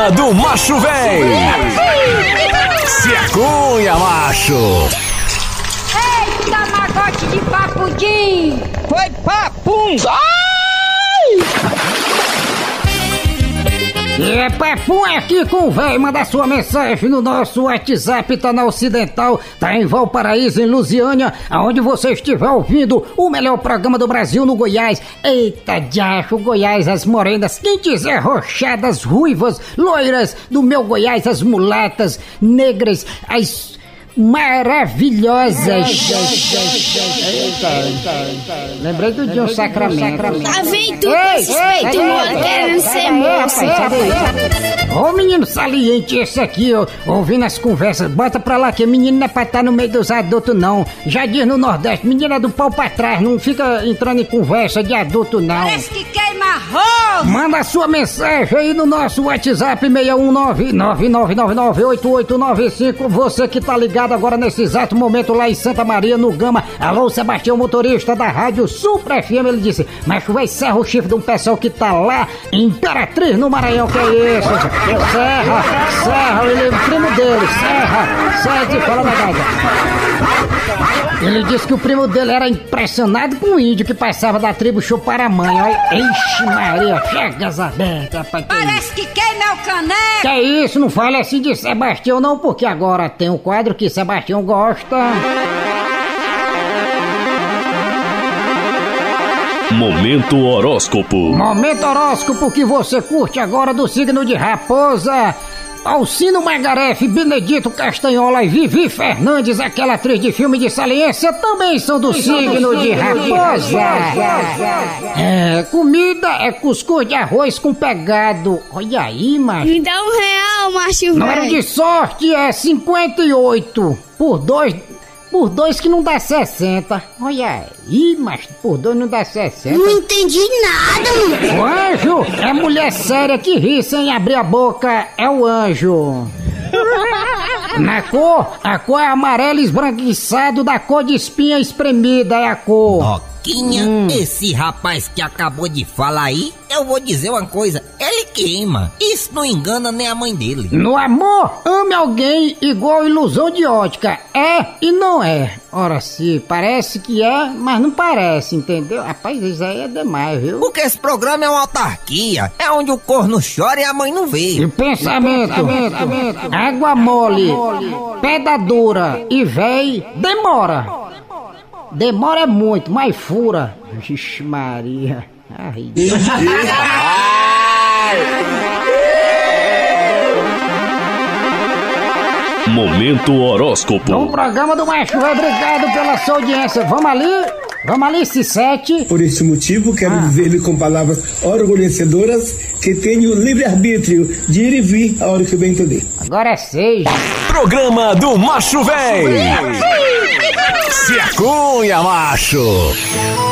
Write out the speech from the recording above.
Programa do Macho Véi. Se acunha, macho. Eita, magote de papudim. Foi papum. É papum aqui com o véi, manda sua mensagem no nosso WhatsApp, tá na Ocidental, tá em Valparaíso, em Lusiânia, aonde você estiver ouvindo o melhor programa do Brasil no Goiás. Eita, diacho, Goiás, as morenas, quem quiser rochadas, ruivas, loiras, do meu Goiás, as mulatas, negras, as maravilhosas. Lembrei do dia Sacramento. Tá vendo tu com esses peitos querendo ser moça. Ô menino saliente esse aqui, ó, ouvindo as conversas, bota pra lá que menino não é pra estar no meio dos adultos não. Já diz no Nordeste, menino é do pau pra trás, não fica entrando em conversa de adulto não. Parece que queima arroz. Manda a sua mensagem aí no nosso WhatsApp 619-9999-8895. Você que tá ligado agora nesse exato momento lá em Santa Maria, no Gama. Alô, Sebastião, motorista da Rádio Supra FM. Ele disse, mas vai serra o chifre de um pessoal que tá lá em Imperatriz, no Maranhão. Que é isso? Serra, ele é o primo dele. Serra de fora da gaita. Ele disse que o primo dele era impressionado com o índio que passava da tribo Chuparamanha. Olha, ixi Maria, chegas abertas, rapaz. Parece que queima o caneco. Que é isso, não fale assim de Sebastião não, porque agora tem um quadro que Sebastião gosta. Momento horóscopo. Momento horóscopo que você curte agora do signo de Raposa. Alcino Margaref, Benedito Castanhola e Vivi Fernandes, aquela atriz de filme de saliência, também são do signo de Raposa. Comida é cuscuz de arroz com pegado. Olha aí, macho. Me dá R$1, macho. Número de sorte é 58. Por dois que não dá 60. Olha aí, mas por dois não dá 60. Não entendi nada, mano. O anjo é mulher séria que ri sem abrir a boca. É o anjo. A cor é amarelo esbranquiçado da cor de espinha espremida. É a cor. Toquinha, esse rapaz que acabou de falar aí, eu vou dizer uma coisa, ele queima. Isso não engana nem a mãe dele. No amor, ame alguém igual ilusão de ótica. É e não é. Ora, se parece que é, mas não parece, entendeu? Rapaz, isso aí é demais, viu? Porque esse programa é uma autarquia, é onde o corno chora e a mãe não vê. E pensamento, água mole, pedra dura e véi, demora. Demora muito, mas fura. Vixe Maria. Ai. Momento horóscopo. No programa do Macho Véi, obrigado pela sua audiência. Vamos ali, C7. Por este motivo, quero dizer-lhe com palavras orgulhecedoras que tenho livre-arbítrio de ir e vir a hora que eu bem entender. Agora é 6. Programa do Macho Véi. Se acunha, macho.